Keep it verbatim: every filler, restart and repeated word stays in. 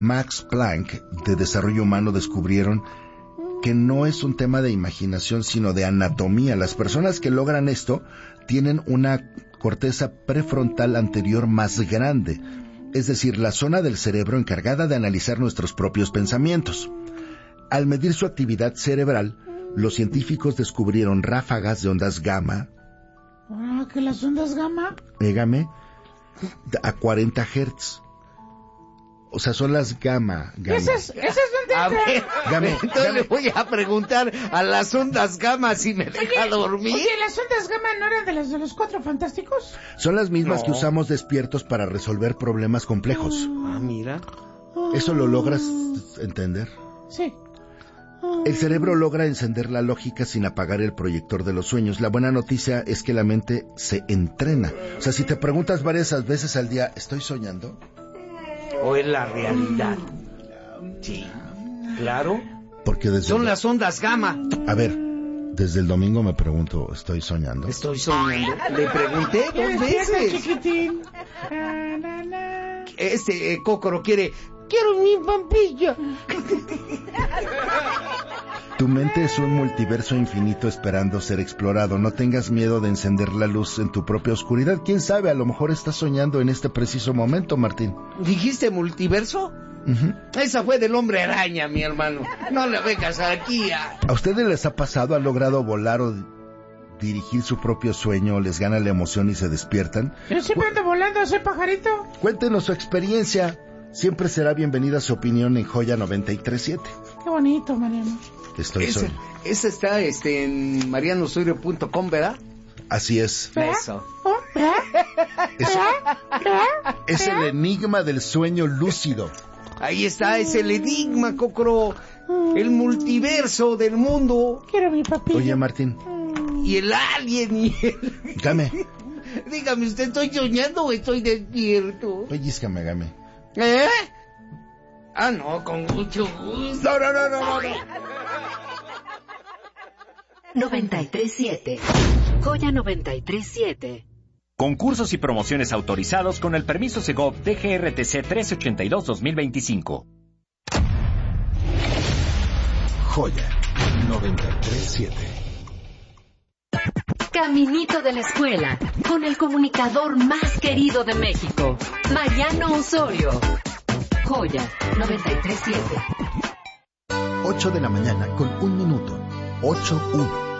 Max Planck de Desarrollo Humano descubrieron que no es un tema de imaginación, sino de anatomía. Las personas que logran esto tienen una corteza prefrontal anterior más grande, es decir, la zona del cerebro encargada de analizar nuestros propios pensamientos. Al medir su actividad cerebral, los científicos descubrieron ráfagas de ondas gamma. Ah, ¿que las ondas gamma? Dígame, a cuarenta hertz. O sea, son las gamma. gamma. ¿Esas, esas dónde A entran? ver, Gamma, entonces gamma. le voy a preguntar a las ondas gamma si me deja dormir. Oye, ¿las ondas gamma no eran de las de los Cuatro Fantásticos? Son las mismas No. que usamos despiertos para resolver problemas complejos. Ah, mira. ¿Eso lo logras entender? Sí. El cerebro logra encender la lógica sin apagar el proyector de los sueños. La buena noticia es que la mente se entrena. O sea, si te preguntas varias veces al día, ¿estoy soñando? ¿O es la realidad? Sí, claro. Porque desde Son el... las ondas gamma. A ver, desde el domingo me pregunto, ¿estoy soñando? Estoy soñando. Le pregunté dos Despierta, veces. chiquitín. Na, na, na. Este eh, Cócoro quiere... ¡Quiero mi pampilla! Tu mente es un multiverso infinito esperando ser explorado. No tengas miedo de encender la luz en tu propia oscuridad. ¿Quién sabe? A lo mejor estás soñando en este preciso momento, Martín. ¿Dijiste multiverso? Uh-huh. Esa fue del hombre araña, mi hermano. No le vengas aquí a... ¿A ustedes les ha pasado? ¿Han logrado volar o dirigir su propio sueño? ¿Les gana la emoción y se despiertan? Yo siempre ando volando, soy pajarito. Cuéntenos su experiencia. Siempre será bienvenida su opinión en Joya noventa y tres punto siete. Qué bonito, Mariano. Estoy Esa, solo. esa está este, en mariano osorio punto com, ¿verdad? Así es. Eso. Oh, ¿eh? Es, ¿Eh? es el enigma del sueño lúcido. Ahí está, es el enigma, Cócoro. El multiverso del mundo. Quiero mi papilla. Oye, Martín, Y el alien y el... Game, Dígame, ¿usted estoy soñando o estoy despierto? pellizcame, Game. ¿Eh? Ah, no, con mucho gusto. No, no, no, no, no, no. noventa y tres punto siete. Joya noventa y tres punto siete. Concursos y promociones autorizados con el permiso Segov D G R T C trescientos ochenta y dos guión dos mil veinticinco. Joya noventa y tres punto siete. Caminito de la escuela, con el comunicador más querido de México, Mariano Osorio. Joya noventa y tres punto siete. ocho de la mañana con un minuto. ocho uno.